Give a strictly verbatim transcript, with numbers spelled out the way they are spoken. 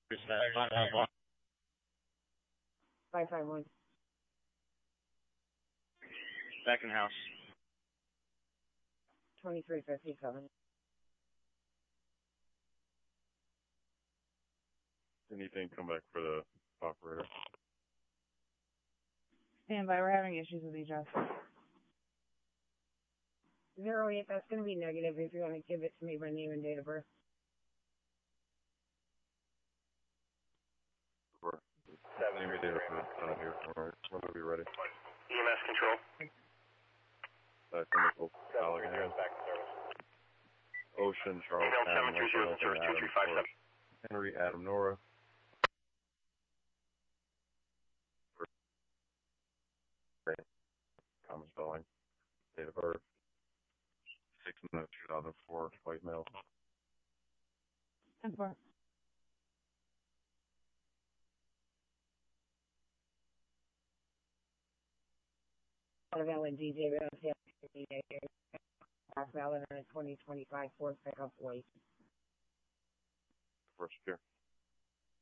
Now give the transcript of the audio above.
Five five one. Second house. Twenty three fifty seven. Anything come back for the operator? Stand by, we're having issues with each other. Zero eight, that's gonna be negative if you want to give it to me by name and date of birth. Name and date of birth down here. Alright, whenever you're ready. E M S control. Uh, chemical, Allegheny. Ocean, Charles Adam, Adam, Henry, Adam, Nora. Common spelling. Date of birth. six minutes, two thousand four, white male. ten four. Valid D J, valid on a twenty twenty-five Ford pickup white. First year.